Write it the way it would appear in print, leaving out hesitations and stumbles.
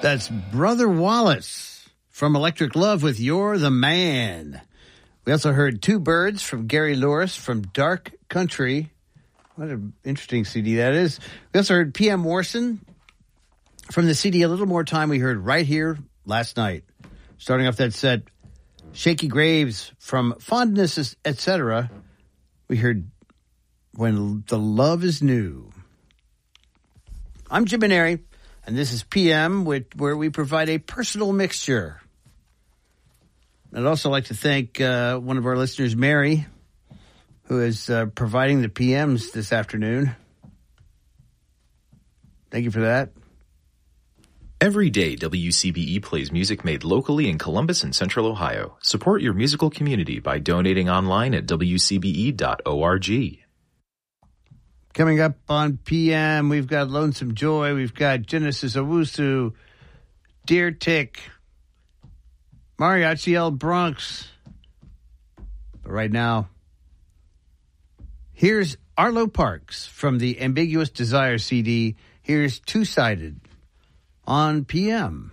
That's Brother Wallace from Electric Love with You're the Man. We also heard Two Birds from Gary Louris from Dark Country. What an interesting CD that is. We also heard P.M. Morrison from the CD A Little More Time we heard right here last night. Starting off that set, Shaky Graves from Fondness, Etc. We heard When the Love is New. I'm Jim Maneri, and this is PM, where we provide a personal mixture. I'd also like to thank one of our listeners, Mary, who is providing the PMs this afternoon. Thank you for that. Every day, WCBE plays music made locally in Columbus and Central Ohio. Support your musical community by donating online at wcbe.org. Coming up on PM, we've got Lonesome Joy, we've got Genesis Owusu, Deer Tick, Mariachi El Bronx. But right now, here's Arlo Parks from the Ambiguous Desire CD. Here's Two-Sided on PM.